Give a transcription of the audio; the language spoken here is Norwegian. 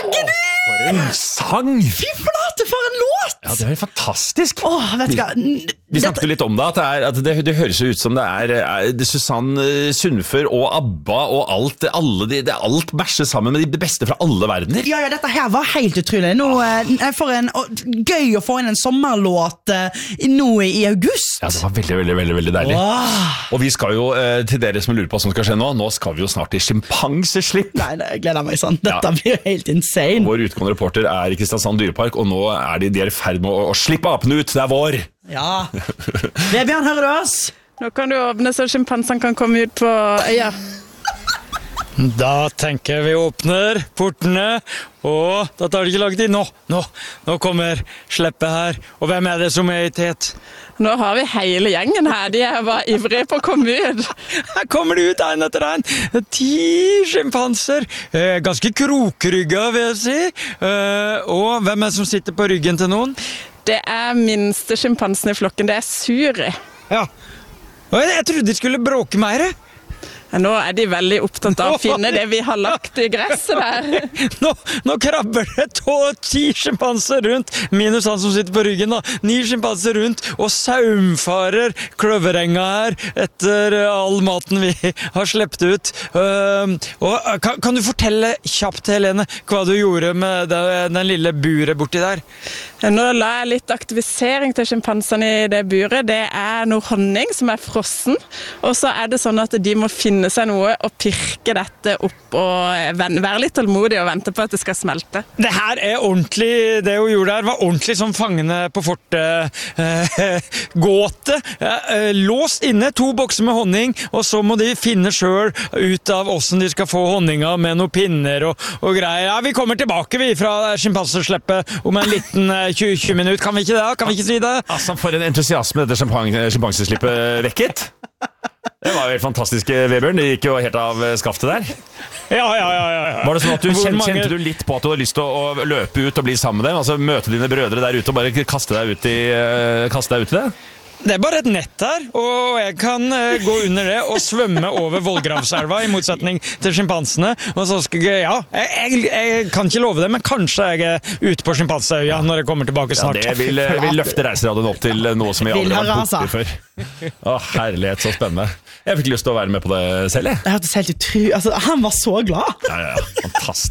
For en sang! Fy flate, for en låt! Ja, det er fantastisk. Vet du hva? Vi snakket jo litt om det, at det høres jo ut som det er Susanne Sundfør og ABBA og alt, alt bæsjer sammen med det beste fra alle verdener. Ja, dette her var helt utrolig. Gøy å få inn en sommerlåt nå i august. Ja, det var veldig, veldig deilig. Og vi skal jo, til dere som lurer på hva som skal skje nå skal vi jo snart i sjimpanseslipp. Nei, jeg gleder meg sånn. Dette blir helt insane. Vår utgående reporter er i Kristiansand dyrepark, og nå er de er i ferd med å slippe apene ut. Det er vår. Ja. Vebjørn, hører du oss? Nå kan du åpne så sjimpansene kan komme ut på øya. Da tenker vi åpner portene, og da tar det ikke lang tid. Nå kommer sleppet her, og hvem er det som er i tet? Nå har vi hele gjengen her, de er bare ivrige på å komme ut. Her kommer de ut en etter en. 10 sjimpanser, ganske krokrygga vil jeg si. Og hvem er det som sitter på ryggen til noen? Det er minste sjimpansen i flokken, det er Suri. Ja, og jeg trodde de skulle bråke mer. Nå er de veldig opptatt av å finne det vi har lagt i gresset der. Nå krabber det 10 sjimpanser rundt, minus han som sitter på ryggen da. 9 sjimpanser rundt, og saumfarer kløverenga her etter all maten vi har slept ut. Kan du fortelle kjapt, Helene, hva du gjorde med den lille buret borti der? Nå la jeg litt aktivisering til sjimpansene i det buret. Det er noe honning som er frossen, og så er det sånn at de må finne seg noe og pirke dette opp og være litt tålmodig og vente på at det skal smelte. Det her er ordentlig, det hun gjorde der var ordentlig som fangene på fortet gåte. Låst inne 2 bokser med honning, og så må de finne selv ut av hvordan de skal få honninga med noen pinner og greier. Ja, vi kommer tilbake vi fra sjimpansesleppet om en liten 20 minutter, kan vi ikke det? Kan vi ikke si det? Altså, for en entusiasme dette sjimpanseslippet vekket. Det var jo helt fantastisk, Vebjørn. Det gikk jo helt av skaftet der. Ja. Var det sånn at kjente du litt på at du hadde lyst til å løpe ut og bli sammen med dem? Altså møte dine brødre der ute og bare kaste deg ut i det? Det er bare et nett her, og jeg kan gå under det og svømme over Vollgravselva, i motsetning til sjimpansene. Og så skal jeg kan ikke love det, men kanskje jeg er ute på Sjimpansøya når jeg kommer tilbake snart. Ja, det vil løfte reiseradioen opp til noe som vi aldri har vært borte før. Herlighet, så spennende. Jeg fikk lyst til å være med på det selv, jeg. Jeg hørtes helt utrolig. Altså, han var så glad. Ja, fantastisk.